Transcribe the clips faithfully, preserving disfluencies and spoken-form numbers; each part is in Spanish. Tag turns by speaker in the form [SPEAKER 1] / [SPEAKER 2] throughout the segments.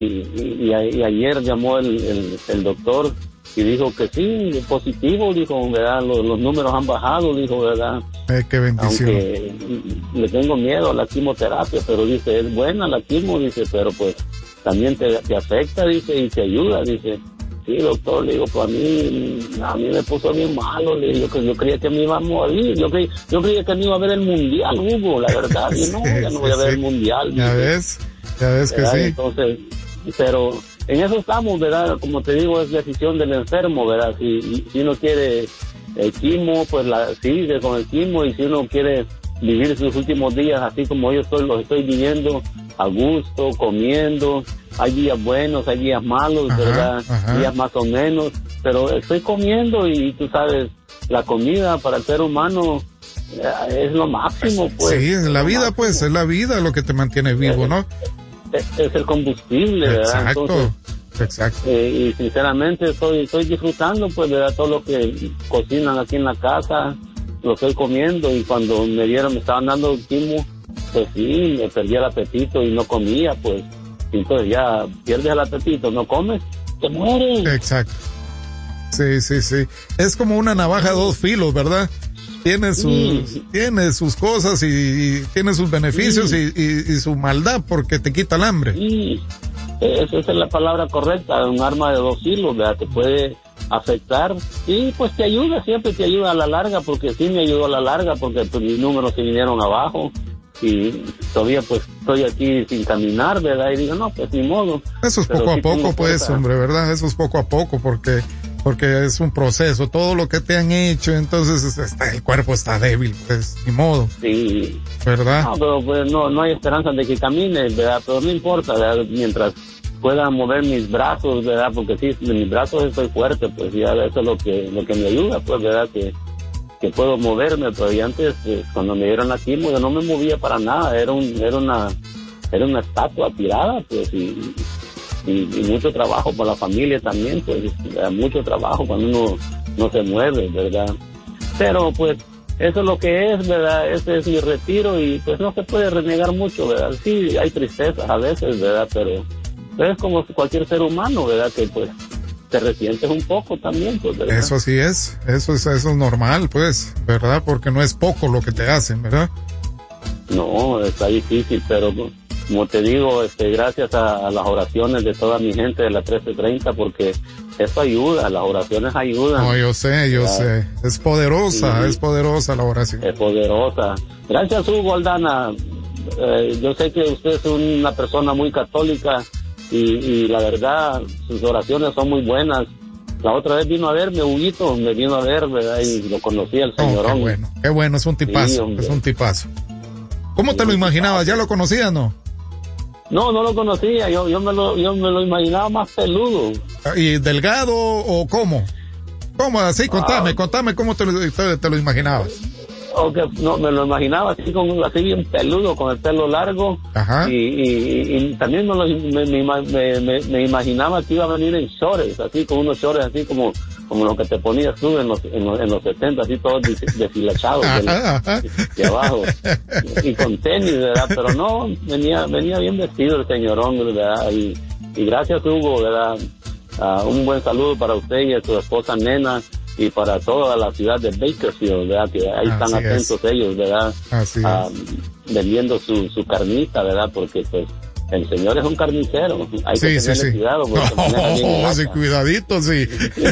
[SPEAKER 1] y, y, y, a, y ayer llamó el, el, el doctor y dijo que sí, positivo, dijo, ¿verdad? Los, los números han bajado, dijo, ¿verdad?
[SPEAKER 2] Eh, qué bendición.
[SPEAKER 1] Aunque le tengo miedo a la quimioterapia, pero dice, es buena la quimio, dice, pero pues también te, te afecta, dice, y te ayuda, dice. Sí, doctor, le digo, pues a mí, a mí me puso bien malo, le digo, que yo creía que me iba a morir, yo, creí, yo creía que me iba a ver el mundial, Hugo, la verdad, y no, ya no voy a ver el mundial.
[SPEAKER 2] Ya ves, ya ves que sí.
[SPEAKER 1] Entonces, pero en eso estamos, ¿verdad? Como te digo, es decisión del enfermo, ¿verdad? Si, si uno quiere el quimo, pues la sigue con el quimo, y si uno quiere vivir sus últimos días así como yo estoy, los estoy viviendo, a gusto, comiendo, hay días buenos, hay días malos, ajá, ¿verdad? Ajá. Días más o menos, pero estoy comiendo y tú sabes, la comida para el ser humano es lo máximo, pues.
[SPEAKER 2] Sí, es la vida, pues, máximo. Es la vida lo que te mantiene vivo, ¿no?
[SPEAKER 1] Es, es el combustible, ¿verdad?
[SPEAKER 2] Exacto,
[SPEAKER 1] entonces,
[SPEAKER 2] exacto.
[SPEAKER 1] Eh, y sinceramente estoy, estoy disfrutando, pues, ¿verdad? Todo lo que cocinan aquí en la casa, lo estoy comiendo, y cuando me dieron, me estaban dando quimo, pues sí, me perdí el apetito y no comía, pues. Entonces ya pierdes el apetito, no comes, te mueres.
[SPEAKER 2] Exacto. Sí, sí, sí. Es como una navaja de dos filos, ¿verdad? Tiene sus, sí. tiene sus cosas y, y tiene sus beneficios, sí. y, y, y su maldad, porque te quita el hambre.
[SPEAKER 1] Sí, esa es la palabra correcta, un arma de dos filos, ¿verdad? Te puede afectar y pues te ayuda, siempre te ayuda a la larga, porque sí me ayudó a la larga, porque pues, mis números se vinieron abajo. Y todavía pues estoy aquí sin caminar, ¿verdad? Y digo, no, pues ni modo.
[SPEAKER 2] Eso es poco a poco, pues, hombre, ¿verdad? Eso es poco a poco, porque porque es un proceso. Todo lo que te han hecho, entonces está, el cuerpo está débil, pues, ni modo.
[SPEAKER 1] Sí.
[SPEAKER 2] ¿Verdad?
[SPEAKER 1] No, pero pues no, no hay esperanza de que camine, ¿verdad? Pero no importa, ¿verdad? Mientras pueda mover mis brazos, ¿verdad? Porque sí, de mis brazos estoy fuerte, pues ya eso es lo que, lo que me ayuda, pues, ¿verdad? Que que puedo moverme, pero y antes, eh, cuando me dieron la quimio, yo no me movía para nada, era un, era una, era una estatua tirada, pues, y, y, y mucho trabajo por la familia también, pues, mucho trabajo cuando uno no se mueve, ¿verdad? Pero, pues, eso es lo que es, ¿verdad? Ese es mi retiro, y pues no se puede renegar mucho, ¿verdad? Sí, hay tristezas a veces, ¿verdad? Pero, pero es como cualquier ser humano, ¿verdad? Que, pues, te resientes un poco también, pues, ¿verdad?
[SPEAKER 2] Eso sí es, eso es, eso es normal, pues, ¿verdad? Porque no es poco lo que te hacen, ¿verdad?
[SPEAKER 1] No, está difícil, pero como te digo, este, gracias a, a las oraciones de toda mi gente de la trece treinta, porque eso ayuda, las oraciones ayudan.
[SPEAKER 2] No, yo sé, yo ¿verdad? sé, es poderosa, sí, es poderosa la oración.
[SPEAKER 1] Es poderosa. Gracias, Hugo Aldana. Eh, yo sé que usted es una persona muy católica, Y, y la verdad, sus oraciones son muy buenas. La otra vez vino a verme, Huguito, me vino a ver, ¿verdad? Y lo conocí al señorón.
[SPEAKER 2] Oh, qué bueno, qué bueno, es un tipazo, sí, es un tipazo. ¿Cómo sí, te lo imaginabas? ¿Ya lo conocías, no?
[SPEAKER 1] No, no lo conocía, yo, yo, me lo, yo me lo imaginaba más peludo.
[SPEAKER 2] ¿Y delgado o cómo? ¿Cómo? Así, contame, ah, contame cómo te lo, te, te lo imaginabas.
[SPEAKER 1] O que no, me lo imaginaba así, con, así bien peludo, con el pelo largo.
[SPEAKER 2] Ajá.
[SPEAKER 1] Y, y, y también me, lo, me, me, me, me imaginaba que iba a venir en shorts, así, con unos shorts así como, como lo que te ponías tú en los, en los, en los setenta, así todos deshilachados de, de abajo. Y, y con tenis, ¿verdad? Pero no, venía, venía bien vestido el señorón, ¿verdad? Y, y gracias, Hugo, ¿verdad? Uh, un buen saludo para usted y a su esposa Nena, y para toda la ciudad de Bakersfield, ¿verdad? Que ahí Así están atentos es. ellos, ¿verdad?
[SPEAKER 2] Así
[SPEAKER 1] uh, vendiendo su, su carnita, ¿verdad? Porque pues el señor es un carnicero, hay
[SPEAKER 2] sí,
[SPEAKER 1] que
[SPEAKER 2] sí,
[SPEAKER 1] tenerle
[SPEAKER 2] sí.
[SPEAKER 1] cuidado.
[SPEAKER 2] Oh, oh sí, cuidadito, sí.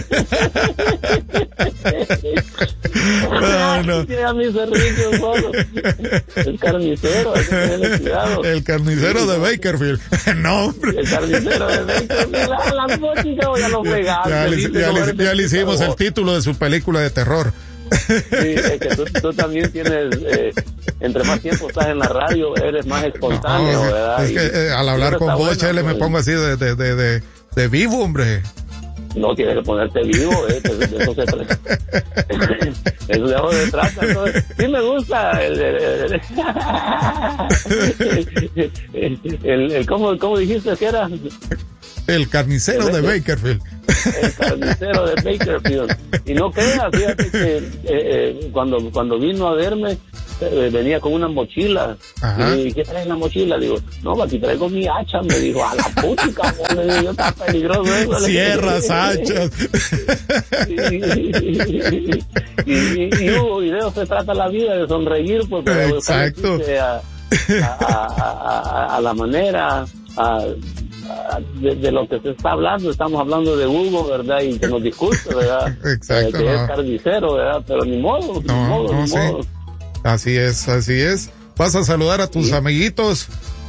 [SPEAKER 1] No, no. A mí se ríe solo. El carnicero, hay que tenerle cuidado.
[SPEAKER 2] El carnicero sí, de
[SPEAKER 1] no.
[SPEAKER 2] Bakersfield. No, hombre.
[SPEAKER 1] El carnicero de Bakersfield. A las bochicas ya lo fregaste.
[SPEAKER 2] Ya, le, ya, le, ya le hicimos el título de su película de terror.
[SPEAKER 1] Sí, es que tú, tú también tienes, eh, entre más tiempo estás en la radio, eres más espontáneo, no, ¿verdad?
[SPEAKER 2] Es que eh, al hablar con vos, Chele, bueno, me pongo así de, de, de, de, de vivo, hombre.
[SPEAKER 1] No, tienes que ponerte vivo, eh, que de eso se trata. Eso de eso se trata. Entonces, sí me gusta el, el, el, el, el ¿cómo, ¿cómo dijiste que era?
[SPEAKER 2] El carnicero el, de Bakersfield.
[SPEAKER 1] El carnicero de Bakersfield. Y no creas, fíjate que eh, eh, cuando, cuando vino a verme, eh, venía con una mochila.
[SPEAKER 2] Ajá.
[SPEAKER 1] Y ¿qué traes en la mochila? Digo, no, aquí traigo mi hacha. Me dijo, a la puchica, le digo, yo, está peligroso eso.
[SPEAKER 2] Sierras, hachas.
[SPEAKER 1] y, y, y, y, y Hugo, y de eso se trata la vida, de sonreír, pues, pero
[SPEAKER 2] exacto.
[SPEAKER 1] A, a, a, a, a la manera a, De, de lo que se está hablando, estamos hablando de Hugo, ¿verdad? Y que nos disculpe, ¿verdad?
[SPEAKER 2] Exacto.
[SPEAKER 1] Eh, que
[SPEAKER 2] no.
[SPEAKER 1] es carnicero, ¿verdad? Pero ni modo,
[SPEAKER 2] no,
[SPEAKER 1] ni modo,
[SPEAKER 2] no,
[SPEAKER 1] ni
[SPEAKER 2] sí.
[SPEAKER 1] modo.
[SPEAKER 2] Así es, así es. ¿Vas a saludar a tus
[SPEAKER 1] sí.
[SPEAKER 2] amiguitos?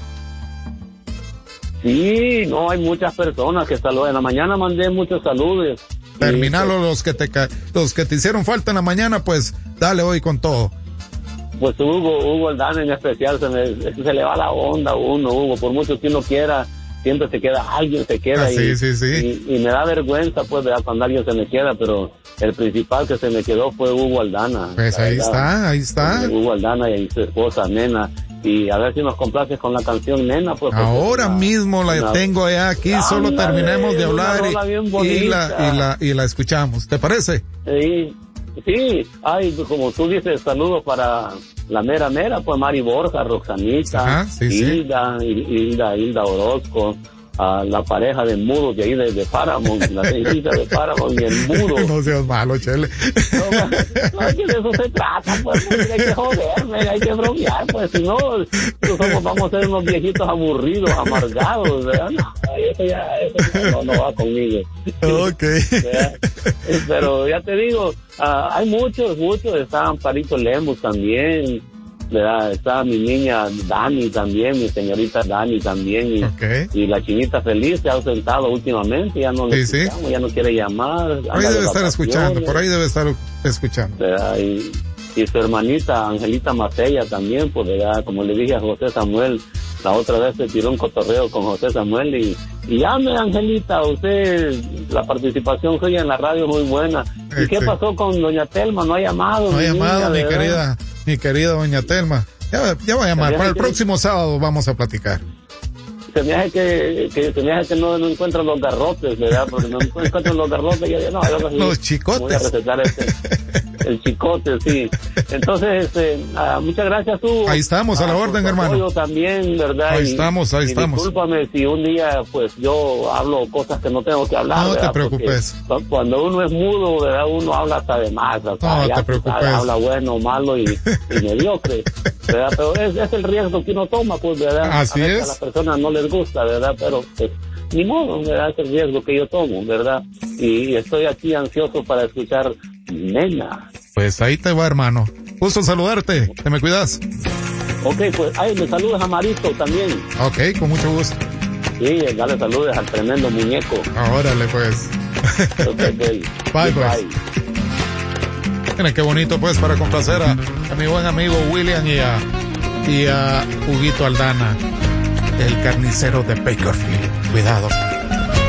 [SPEAKER 1] Sí, no, hay muchas personas que saludan. En la mañana mandé muchos saludos.
[SPEAKER 2] Terminalo,
[SPEAKER 1] y,
[SPEAKER 2] los que te los que te hicieron falta en la mañana, pues dale hoy con todo.
[SPEAKER 1] Pues Hugo, Hugo Aldana en especial, se, me, se le va la onda a uno, Hugo, por mucho que uno quiera, siempre se queda, alguien se queda.
[SPEAKER 2] Ah,
[SPEAKER 1] y,
[SPEAKER 2] sí, sí, sí.
[SPEAKER 1] Y, y me da vergüenza, pues, ¿verdad? Cuando alguien se me queda, pero el principal que se me quedó fue Hugo Aldana.
[SPEAKER 2] Pues ahí verdad. está, ahí está.
[SPEAKER 1] Hugo Aldana y su esposa, Nena. Y a ver si nos complaces con la canción Nena, pues.
[SPEAKER 2] Ahora una, mismo la una, mismo la aquí, ándale, solo terminemos de hablar y, y, la, y, la, y la escuchamos. ¿Te parece?
[SPEAKER 1] Sí. Sí, ay, como tú dices, saludos para la mera mera, pues Mari Borja, Roxanita,
[SPEAKER 2] ajá, sí,
[SPEAKER 1] Hilda, sí. Hilda, Hilda Orozco, a la pareja de mudos de ahí de, de Paramount, la hija de Paramount y el mudo.
[SPEAKER 2] No seas malo, Chele.
[SPEAKER 1] No, no, es que de eso se trata, pues, pues hay que joderme, hay que bromear, pues, si no, somos, vamos a ser unos viejitos aburridos, amargados, ¿verdad? No, eso ya, eso ya no, no va conmigo.
[SPEAKER 2] Ok.
[SPEAKER 1] ¿verdad? Pero ya te digo, uh, hay muchos, muchos, está Amparito Lemus también, ¿verdad? Está mi niña Dani también, mi señorita Dani también, y,
[SPEAKER 2] okay.
[SPEAKER 1] y la chinita feliz se ha ausentado últimamente, ya no le
[SPEAKER 2] sí,
[SPEAKER 1] escuchamos, sí. ya no quiere llamar.
[SPEAKER 2] Por ahí debe estar escuchando, por ahí debe estar escuchando.
[SPEAKER 1] ¿verdad? Y, y su hermanita Angelita Macella también, pues, ¿verdad? Como le dije a José Samuel, la otra vez se tiró un cotorreo con José Samuel y, y llame, Angelita, usted, la participación suya en la radio es muy buena. ¿Y qué pasó con doña Telma? No ha llamado.
[SPEAKER 2] No ha llamado, mi querida, mi querida doña Telma. Ya, ya va a llamar, para el que, próximo sábado vamos a platicar.
[SPEAKER 1] Se me hace que, que, se me hace que no, no encuentran los garrotes, ¿verdad? Porque no encuentran los garrotes y yo, no, yo no,
[SPEAKER 2] los chicotes.
[SPEAKER 1] Voy a recetar este, el chicote, sí. Entonces, este, uh, muchas gracias, Hugo.
[SPEAKER 2] Ahí estamos, a la orden, hermano.
[SPEAKER 1] Yo también, ¿verdad?
[SPEAKER 2] Ahí
[SPEAKER 1] y,
[SPEAKER 2] estamos, ahí
[SPEAKER 1] y
[SPEAKER 2] estamos.
[SPEAKER 1] Discúlpame si un día, pues, yo hablo cosas que no tengo que hablar.
[SPEAKER 2] No
[SPEAKER 1] ¿verdad?
[SPEAKER 2] te preocupes.
[SPEAKER 1] Porque cuando uno es mudo, ¿verdad? Uno habla hasta de más. Hasta
[SPEAKER 2] no
[SPEAKER 1] ya,
[SPEAKER 2] te preocupes.
[SPEAKER 1] Sabe, habla bueno, malo y, y mediocre, ¿verdad? Pero es, es el riesgo que uno toma, pues, ¿verdad?
[SPEAKER 2] Así
[SPEAKER 1] a veces
[SPEAKER 2] es.
[SPEAKER 1] A las personas no les gusta, ¿verdad? Pero, pues, ni modo, ¿verdad? Es el riesgo que yo tomo, ¿verdad? Y estoy aquí ansioso para escuchar Nena.
[SPEAKER 2] Pues ahí te va, hermano. Gusto saludarte. ¿Te me cuidas?
[SPEAKER 1] Ok, pues, ay, me saludas a Marito también.
[SPEAKER 2] Ok, con mucho gusto.
[SPEAKER 1] Sí, dale saludos al tremendo muñeco.
[SPEAKER 2] Órale, pues.
[SPEAKER 1] Okay, okay.
[SPEAKER 2] Bye, pues. Mira, qué bonito, pues, para complacer a, a mi buen amigo William y a, y a Huguito Aldana, el carnicero de Bakersfield. Cuidado.